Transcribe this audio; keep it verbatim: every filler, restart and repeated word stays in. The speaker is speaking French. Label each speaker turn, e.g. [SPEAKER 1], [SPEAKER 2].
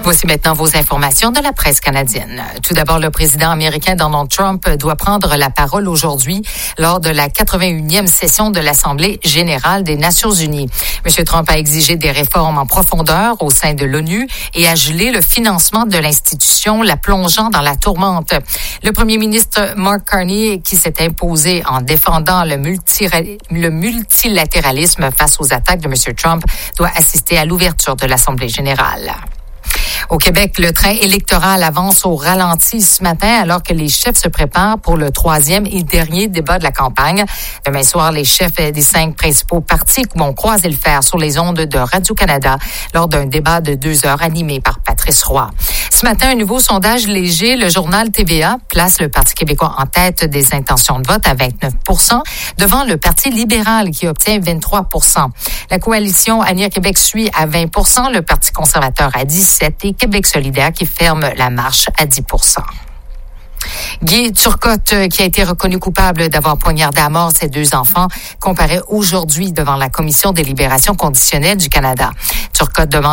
[SPEAKER 1] Voici maintenant vos informations de la presse canadienne. Tout d'abord, le président américain Donald Trump doit prendre la parole aujourd'hui lors de la quatre-vingt-unième session de l'Assemblée générale des Nations unies. M. Trump a exigé des réformes en profondeur au sein de l'ONU et a gelé le financement de l'institution, la plongeant dans la tourmente. Le premier ministre Mark Carney, qui s'est imposé en défendant le, multi- le multilatéralisme face aux attaques de M. Trump, doit assister à l'ouverture de l'Assemblée générale. Au Québec, le train électoral avance au ralenti ce matin alors que les chefs se préparent pour le troisième et dernier débat de la campagne. Demain soir, les chefs des cinq principaux partis vont croiser le fer sur les ondes de Radio-Canada lors d'un débat de deux heures animé par Patrice Roy. Ce matin, un nouveau sondage léger, le journal T V A place le Parti québécois en tête des intentions de vote à vingt-neuf pour cent devant le Parti libéral qui obtient vingt-trois pour cent. La coalition Avenir Québec suit à vingt pour cent, le Parti conservateur à dix-sept pour cent et Québec solidaire qui ferme la marche à dix pour cent. Guy Turcotte, qui a été reconnu coupable d'avoir poignardé à mort ses deux enfants, comparaît aujourd'hui devant la Commission des libérations conditionnelles du Canada. Turcotte demande